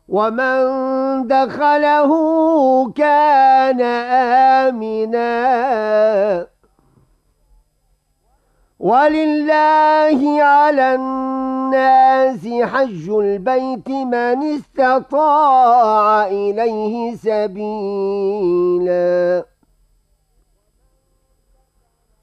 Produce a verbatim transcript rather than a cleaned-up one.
ومن دخله كان آمنا. ولله على الناس حج البيت من استطاع إليه سبيلا